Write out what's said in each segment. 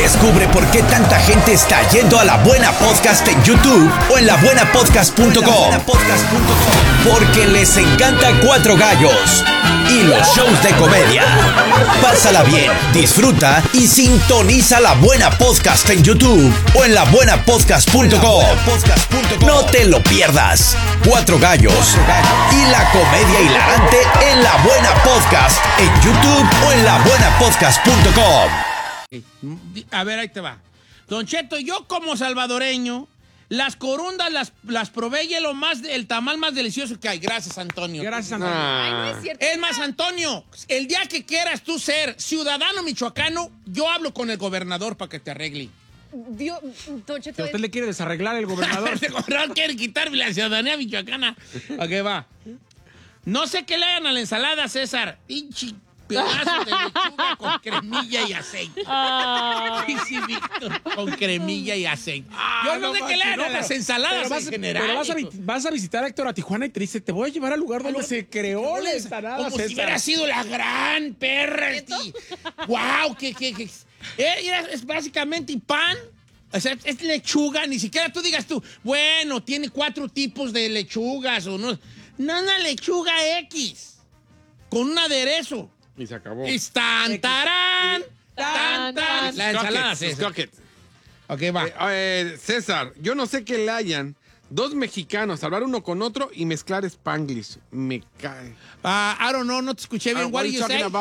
Descubre por qué tanta gente está yendo a La Buena Podcast en YouTube o en labuenapodcast.com. Porque les encanta Cuatro Gallos y los shows de comedia. Pásala bien, disfruta y sintoniza La Buena Podcast en YouTube o en labuenapodcast.com. No te lo pierdas. Cuatro Gallos y la comedia hilarante en La Buena Podcast en YouTube o en labuenapodcast.com. A ver, ahí te va. Don Cheto, yo como salvadoreño, las corundas las probé y el tamal más delicioso que hay. Gracias, Antonio. Gracias, Antonio. Ay, no es cierto. Es más, Antonio, el día que quieras tú ser ciudadano michoacano, yo hablo con el gobernador para que te arregle. Don Cheto, Si a usted le quiere desarreglar el gobernador. El gobernador quiere quitarme la ciudadanía michoacana. Ok, va. No sé qué le hagan a la ensalada, César. Pinche pedazo de lechuga con cremilla y aceite. Sí, Víctor, con cremilla y aceite. Yo no sé qué le hagan a las ensaladas en general. Pero vas a visitar a Héctor a Tijuana y te dice, te voy a llevar al lugar donde se creó la ensalada, Como César. si hubiera sido la gran perra. ¡Wow! Es básicamente pan. O sea, es lechuga. Ni siquiera tú digas tú, bueno, tiene 4 tipos de lechugas o no. No, una lechuga X. Con un aderezo. Y se acabó. Tan, tarán. La ensalada, César. Ok, va. César, yo no sé qué le hayan. 2 mexicanos, hablar uno con otro y mezclar Spanglish. Me cae. I don't know, no te escuché bien. What do you say?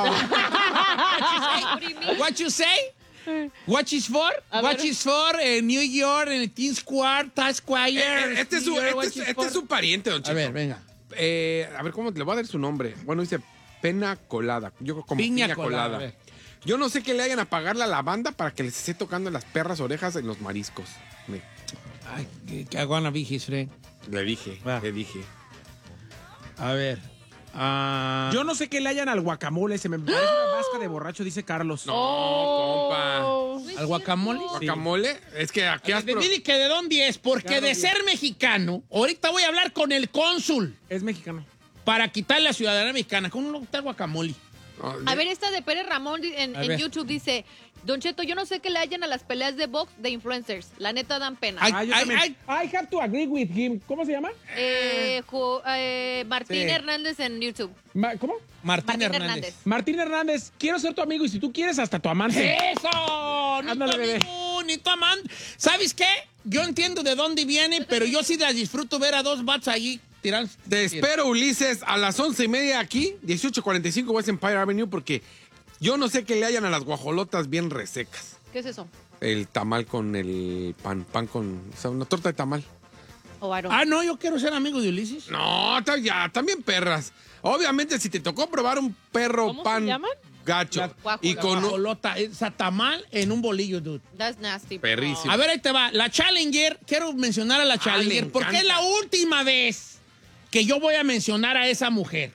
What you say? What is for? What is for New York, en el Teen Square, Times Square. Este es su pariente, don Cheto. A ver, venga. A ver, ¿cómo le voy a dar su nombre? Bueno, dice pena colada. Yo como Piña colada. A ver. Yo no sé qué le hayan a pagar la lavanda para que les esté tocando las perras orejas en los mariscos. Ay, I wanna be his friend. Le dije. A ver. Yo no sé qué le hayan al guacamole. Se me parece una vasca de borracho, dice Carlos. No, compa. ¿Al guacamole? ¿Guacamole? Es que aquí has... Dile que de dónde es, porque Claro, de ser mexicano, ahorita voy a hablar con el cónsul Es mexicano. para quitarle la ciudadanía mexicana. ¿Cómo no quitar guacamole? a ver, esta de Pérez Ramón en ver. YouTube dice, Don Cheto, yo no sé qué le hayan a las peleas de box de influencers. La neta dan pena. Ay, Yo también. I have to agree with him. ¿Cómo se llama? Martín Sí. Hernández en YouTube. ¿Cómo? Martín Hernández. Martín Hernández, quiero ser tu amigo y si tú quieres, hasta tu amante. ¡Eso! Ni Ándale, tu bebé. amigo, ni tu amante. ¿Sabes qué? Yo entiendo de dónde viene, pero yo sí las disfruto ver a 2 vatos allí tirando. Te espero, Ulises, a las 11:30 aquí, 18:45 West Empire Avenue, porque yo no sé qué le hayan a las guajolotas bien resecas. ¿Qué es eso? El tamal con el pan con... O sea, una torta de tamal. No, yo quiero ser amigo de Ulises. No, también perras. Obviamente, si te tocó probar un perro ¿Cómo pan se llaman? gacho y La con un... guajolota, esa tamal en un bolillo, dude. That's nasty. Perrísimo. A ver, ahí te va. La Challenger, quiero mencionar a la Challenger le porque es la última vez que yo voy a mencionar a esa mujer.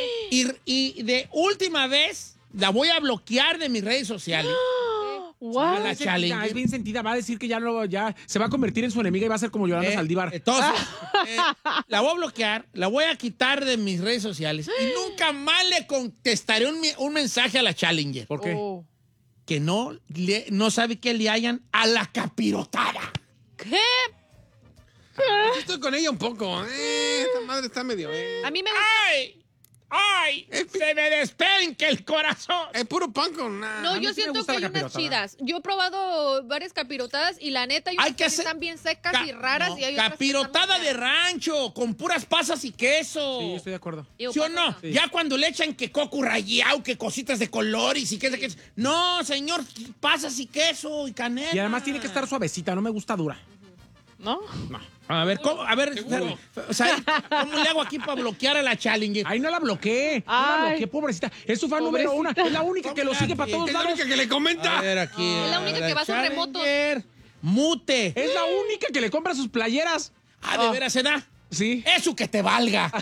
Y de última vez la voy a bloquear de mis redes sociales. Wow. La Challenger. Es bien sentida. Va a decir que ya se va a convertir en su enemiga y va a ser como Yolanda Saldívar. Entonces, la voy a bloquear, la voy a quitar de mis redes sociales y nunca más le contestaré un mensaje a la Challenger. ¿Por qué? Que no sabe qué le hayan a la capirotada. ¿Qué? Yo estoy con ella un poco. Esta madre está medio... A mí me gusta. ¡Ay! Se me despenca el corazón. Es puro pan con... No, a mí yo sí me siento gusta que la hay unas capirotada. chidas. Yo he probado varias capirotadas y la neta, hay unas que están bien secas y raras. Y hay otras que capirotada están de rancho, con puras pasas y queso. Sí, estoy de acuerdo. ¿Sí o no? Sí. Ya cuando le echan que coco rallado, que cositas de colores y que... No, señor, pasas y queso y canela. Y además tiene que estar suavecita, no me gusta dura. ¿No? A ver, ¿cómo le hago aquí para bloquear a la Challenger? Ahí no la bloqueé. No la bloqueé, pobrecita. Es su fan número 1. Es la única que lo sigue para todos Es la lados. única que le comenta. A ver, aquí. Es la única que va a sus remotos. Mute. Es la única que le compra sus playeras. ¿De veras se da? Sí. Eso que te valga.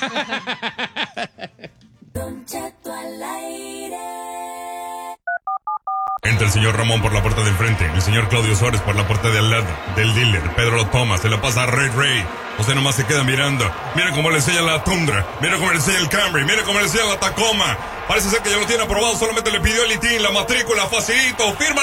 Don Cheto al aire. Entra el señor Ramón por la puerta de enfrente, el señor Claudio Suárez por la puerta de al lado, del dealer, Pedro lo toma, se lo pasa a Ray. Usted nomás se queda mirando. Mira cómo le enseña la Tundra, mira cómo le enseña el Camry, mira cómo le enseña la Tacoma. Parece ser que ya lo tiene aprobado, solamente le pidió el ITIN, la matrícula, facilito, firma.